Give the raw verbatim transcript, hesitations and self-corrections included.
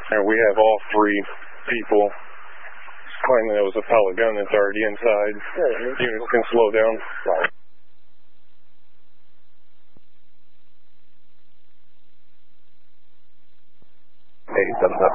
And we have all three people claiming it was a pellet gun that's already inside. Yeah, units can slow down. Right. eighty-seven